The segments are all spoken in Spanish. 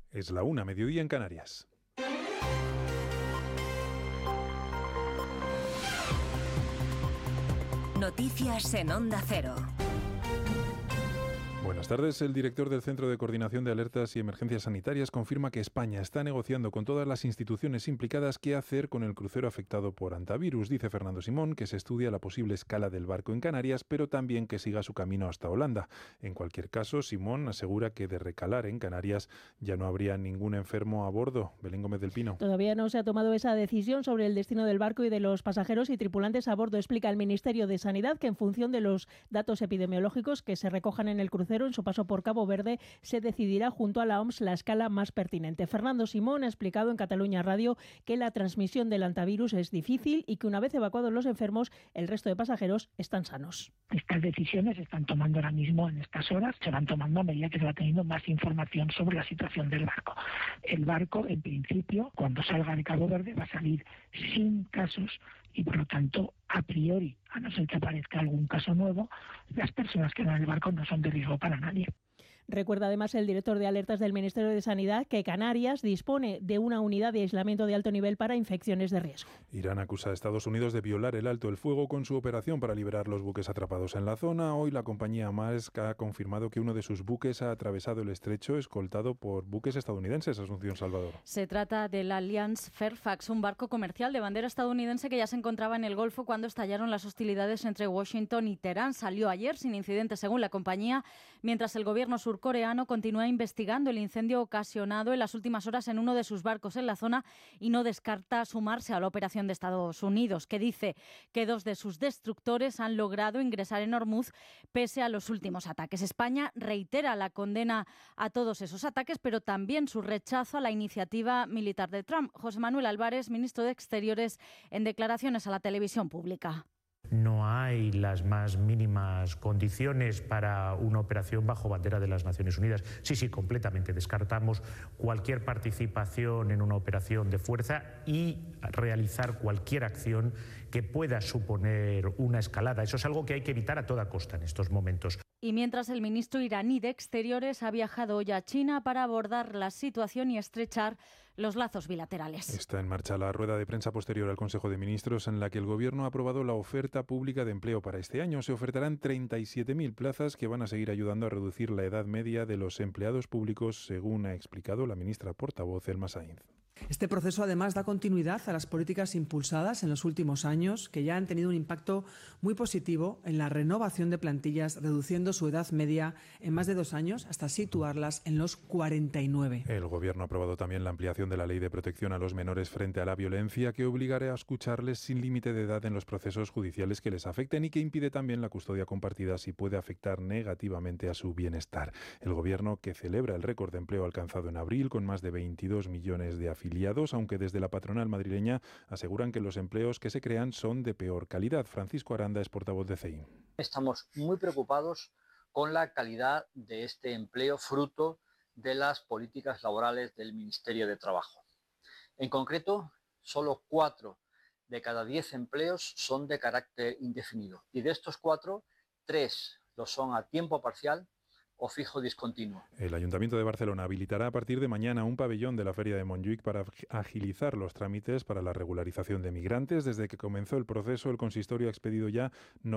Es la 1, mediodía en Canarias. Noticias en Onda Cero. Buenas tardes. El director del Centro de Coordinación de Alertas y Emergencias Sanitarias confirma que España está negociando con todas las instituciones implicadas qué hacer con el crucero afectado por hantavirus. Dice Fernando Simón que se estudia la posible escala del barco en Canarias, pero también que siga su camino hasta Holanda. En cualquier caso, Simón asegura que de recalar en Canarias ya no habría ningún enfermo a bordo. Belén Gómez del Pino. Todavía no se ha tomado esa decisión sobre el destino del barco y de los pasajeros y tripulantes a bordo. Explica el Ministerio de Sanidad que en función de los datos epidemiológicos que se recojan en el crucero en su paso por Cabo Verde, se decidirá junto a la OMS la escala más pertinente. Fernando Simón ha explicado en Cataluña Radio que la transmisión del hantavirus es difícil y que una vez evacuados los enfermos, el resto de pasajeros están sanos. Estas decisiones se están tomando ahora mismo en estas horas, se van tomando a medida que se va teniendo más información sobre la situación del barco. El barco, en principio, cuando salga de Cabo Verde, va a salir sin casos y, por lo tanto, a priori, a no ser que aparezca algún caso nuevo, las personas que van en el barco no son de riesgo para nadie. Recuerda además el director de alertas del Ministerio de Sanidad que Canarias dispone de una unidad de aislamiento de alto nivel para infecciones de riesgo. Irán acusa a Estados Unidos de violar el alto el fuego con su operación para liberar los buques atrapados en la zona. Hoy la compañía Maersk ha confirmado que uno de sus buques ha atravesado el estrecho escoltado por buques estadounidenses. Asunción Salvador. Se trata del Alliance Fairfax, un barco comercial de bandera estadounidense que ya se encontraba en el Golfo cuando estallaron las hostilidades entre Washington y Teherán. Salió ayer sin incidentes según la compañía, mientras el gobierno surcoreano continúa investigando el incendio ocasionado en las últimas horas en uno de sus barcos en la zona y no descarta sumarse a la operación de Estados Unidos, que dice que 2 de sus destructores han logrado ingresar en Hormuz pese a los últimos ataques. España reitera la condena a todos esos ataques, pero también su rechazo a la iniciativa militar de Trump. José Manuel Álvarez, ministro de Exteriores, en declaraciones a la televisión pública. No hay las más mínimas condiciones para una operación bajo bandera de las Naciones Unidas. Sí, completamente. Descartamos cualquier participación en una operación de fuerza y realizar cualquier acción que pueda suponer una escalada. Eso es algo que hay que evitar a toda costa en estos momentos. Y mientras el ministro iraní de Exteriores ha viajado hoy a China para abordar la situación y estrechar los lazos bilaterales. Está en marcha la rueda de prensa posterior al Consejo de Ministros en la que el Gobierno ha aprobado la oferta pública de empleo para este año. Se ofertarán 37.000 plazas que van a seguir ayudando a reducir la edad media de los empleados públicos, según ha explicado la ministra portavoz Elma Sainz. Este proceso además da continuidad a las políticas impulsadas en los últimos años que ya han tenido un impacto muy positivo en la renovación de plantillas, reduciendo su edad media en más de 2 años hasta situarlas en los 49. El Gobierno ha aprobado también la ampliación de la Ley de Protección a los Menores frente a la Violencia, que obligará a escucharles sin límite de edad en los procesos judiciales que les afecten y que impide también la custodia compartida si puede afectar negativamente a su bienestar. El Gobierno, que celebra el récord de empleo alcanzado en abril con más de 22 millones de afiliados, aunque desde la patronal madrileña aseguran que los empleos que se crean son de peor calidad. Francisco Aranda es portavoz de CEI. Estamos muy preocupados con la calidad de este empleo fruto de las políticas laborales del Ministerio de Trabajo. En concreto, solo 4 de cada 10 empleos son de carácter indefinido y de estos 4, 3 lo son a tiempo parcial o fijo discontinuo. El Ayuntamiento de Barcelona habilitará a partir de mañana un pabellón de la Feria de Montjuïc para agilizar los trámites para la regularización de migrantes. Desde que comenzó el proceso, el consistorio ha expedido ya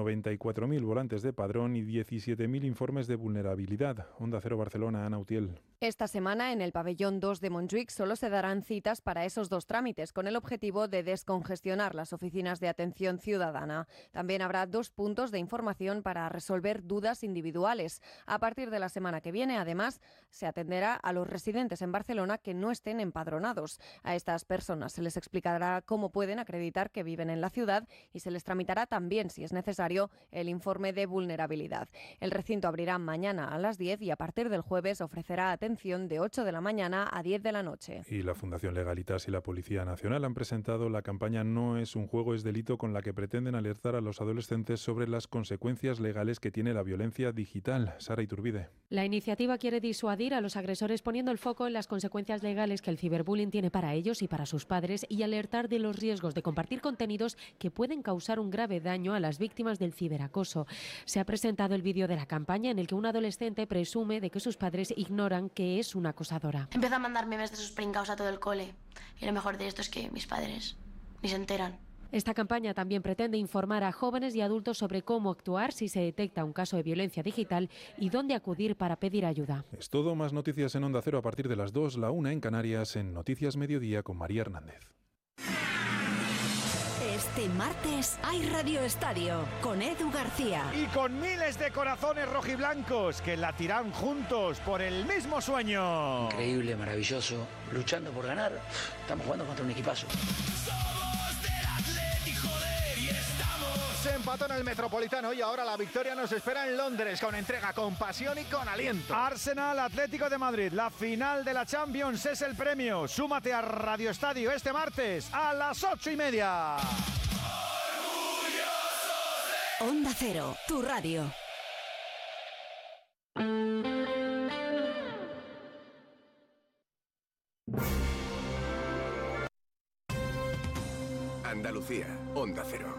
94.000 volantes de padrón y 17.000 informes de vulnerabilidad. Onda Cero Barcelona, Ana Utiel. Esta semana en el pabellón 2 de Montjuïc solo se darán citas para esos 2 trámites, con el objetivo de descongestionar las oficinas de atención ciudadana. También habrá 2 puntos de información para resolver dudas individuales. A partir de la semana que viene, además, se atenderá a los residentes en Barcelona que no estén empadronados. A estas personas se les explicará cómo pueden acreditar que viven en la ciudad y se les tramitará también, si es necesario, el informe de vulnerabilidad. El recinto abrirá mañana a las 10 y a partir del jueves ofrecerá atención de 8 de la mañana a 10 de la noche. Y la Fundación Legalitas y la Policía Nacional han presentado la campaña No es un juego, es delito, con la que pretenden alertar a los adolescentes sobre las consecuencias legales que tiene la violencia digital. Sara Iturbide. Uribe. La iniciativa quiere disuadir a los agresores poniendo el foco en las consecuencias legales que el ciberbullying tiene para ellos y para sus padres y alertar de los riesgos de compartir contenidos que pueden causar un grave daño a las víctimas del ciberacoso. Se ha presentado el vídeo de la campaña en el que un adolescente presume de que sus padres ignoran que es una acosadora. Empieza a mandar memes de sus pringaos a todo el cole. Y lo mejor de esto es que mis padres ni se enteran. Esta campaña también pretende informar a jóvenes y adultos sobre cómo actuar si se detecta un caso de violencia digital y dónde acudir para pedir ayuda. Es todo, más noticias en Onda Cero a partir de las 2, la 1 en Canarias, en Noticias Mediodía con María Hernández. Este martes hay Radio Estadio con Edu García. Y con miles de corazones rojiblancos que latirán juntos por el mismo sueño. Increíble, maravilloso, luchando por ganar. Estamos jugando contra un equipazo. Se empató en el Metropolitano y ahora la victoria nos espera en Londres con entrega, con pasión y con aliento. Arsenal Atlético de Madrid, la final de la Champions es el premio. Súmate a Radio Estadio este martes a las 8:30. Onda Cero, tu radio. Andalucía, Onda Cero.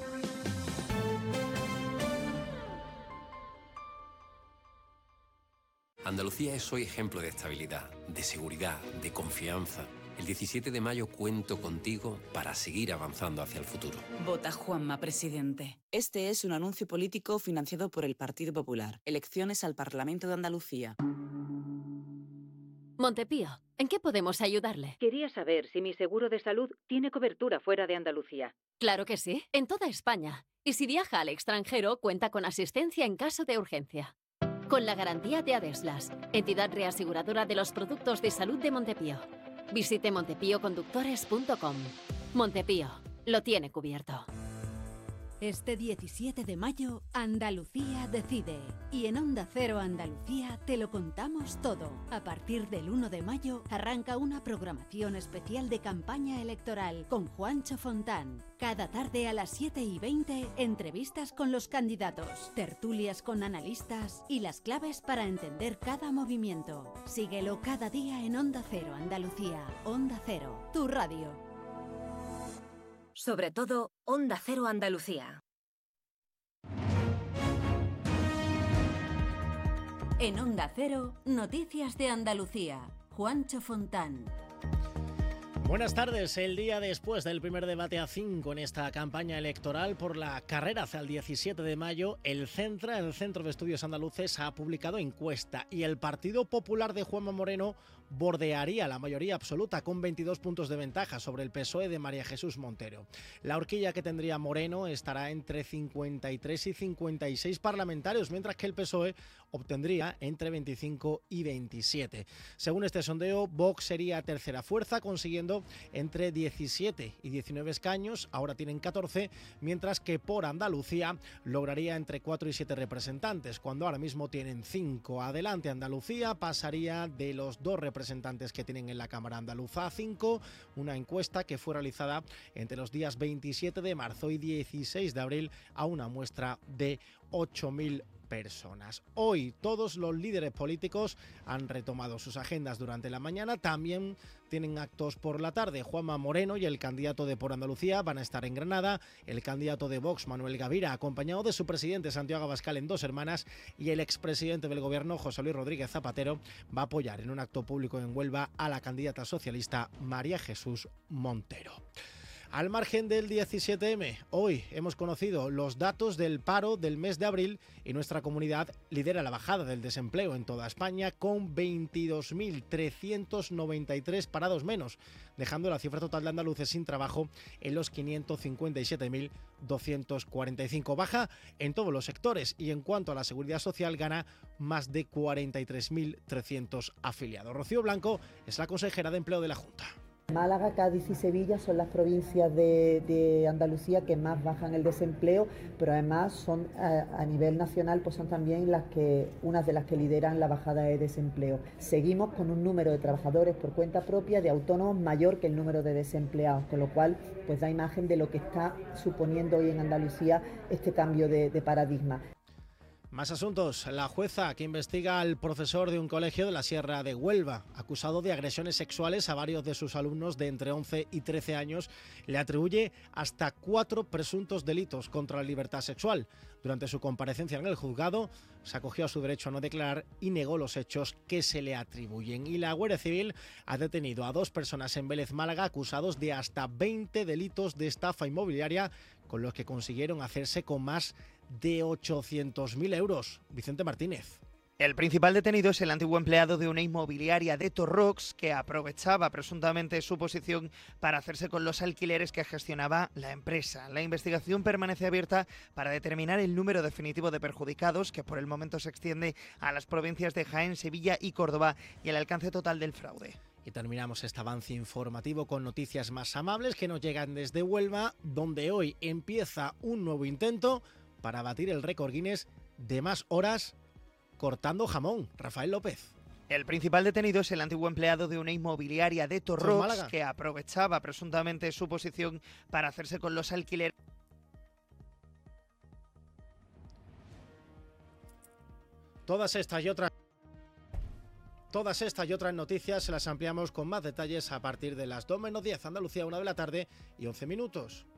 Andalucía es hoy ejemplo de estabilidad, de seguridad, de confianza. El 17 de mayo cuento contigo para seguir avanzando hacia el futuro. Vota Juanma, presidente. Este es un anuncio político financiado por el Partido Popular. Elecciones al Parlamento de Andalucía. Montepío, ¿en qué podemos ayudarle? Quería saber si mi seguro de salud tiene cobertura fuera de Andalucía. Claro que sí, en toda España. Y si viaja al extranjero, cuenta con asistencia en caso de urgencia. Con la garantía de Adeslas, entidad reaseguradora de los productos de salud de Montepío. Visite montepíoconductores.com. Montepío, lo tiene cubierto. Este 17 de mayo, Andalucía decide. Y en Onda Cero Andalucía te lo contamos todo. A partir del 1 de mayo arranca una programación especial de campaña electoral con Juancho Fontán. Cada tarde a las 7:20, entrevistas con los candidatos, tertulias con analistas y las claves para entender cada movimiento. Síguelo cada día en Onda Cero Andalucía. Onda Cero, tu radio. Sobre todo, Onda Cero Andalucía. En Onda Cero, Noticias de Andalucía. Juancho Fontán. Buenas tardes. El día después del primer debate a 5 en esta campaña electoral por la carrera hacia el 17 de mayo, el Centra, el Centro de Estudios Andaluces, ha publicado encuesta y el Partido Popular de Juanma Moreno bordearía la mayoría absoluta con 22 puntos de ventaja sobre el PSOE de María Jesús Montero. La horquilla que tendría Moreno estará entre 53 y 56 parlamentarios, mientras que el PSOE obtendría entre 25 y 27. Según este sondeo, Vox sería tercera fuerza, consiguiendo entre 17 y 19 escaños, ahora tienen 14, mientras que por Andalucía lograría entre 4 y 7 representantes, cuando ahora mismo tienen 5. Adelante Andalucía pasaría de los 2 representantes que tienen en la Cámara Andaluza a 5, una encuesta que fue realizada entre los días 27 de marzo y 16 de abril a una muestra de 8.000 personas. Hoy todos los líderes políticos han retomado sus agendas durante la mañana, también tienen actos por la tarde. Juanma Moreno y el candidato de Por Andalucía van a estar en Granada, el candidato de Vox, Manuel Gavira, acompañado de su presidente Santiago Abascal en Dos Hermanas, y el expresidente del gobierno, José Luis Rodríguez Zapatero, va a apoyar en un acto público en Huelva a la candidata socialista María Jesús Montero. Al margen del 17M, hoy hemos conocido los datos del paro del mes de abril y nuestra comunidad lidera la bajada del desempleo en toda España con 22.393 parados menos, dejando la cifra total de andaluces sin trabajo en los 557.245. Baja en todos los sectores y en cuanto a la seguridad social gana más de 43.300 afiliados. Rocío Blanco es la consejera de Empleo de la Junta. Málaga, Cádiz y Sevilla son las provincias de Andalucía que más bajan el desempleo, pero además son a nivel nacional pues son también unas de las que lideran la bajada de desempleo. Seguimos con un número de trabajadores por cuenta propia de autónomos mayor que el número de desempleados, con lo cual pues da imagen de lo que está suponiendo hoy en Andalucía este cambio de paradigma. Más asuntos. La jueza que investiga al profesor de un colegio de la Sierra de Huelva, acusado de agresiones sexuales a varios de sus alumnos de entre 11 y 13 años, le atribuye hasta 4 presuntos delitos contra la libertad sexual. Durante su comparecencia en el juzgado, se acogió a su derecho a no declarar y negó los hechos que se le atribuyen. Y la Guardia Civil ha detenido a 2 personas en Vélez, Málaga, acusados de hasta 20 delitos de estafa inmobiliaria, con los que consiguieron hacerse con más de 800.000 euros. Vicente Martínez. El principal detenido es el antiguo empleado de una inmobiliaria de Torrox que aprovechaba presuntamente su posición para hacerse con los alquileres que gestionaba la empresa. La investigación permanece abierta para determinar el número definitivo de perjudicados, que por el momento se extiende a las provincias de Jaén, Sevilla y Córdoba, y el alcance total del fraude. Y terminamos este avance informativo con noticias más amables que nos llegan desde Huelva, donde hoy empieza un nuevo intento para batir el récord Guinness de más horas cortando jamón. Rafael López. El principal detenido es el antiguo empleado de una inmobiliaria de Torrox que aprovechaba presuntamente su posición para hacerse con los alquileres. Todas estas y otras noticias se las ampliamos con más detalles a partir de las 2:10, Andalucía, 1 de la tarde y 11 minutos.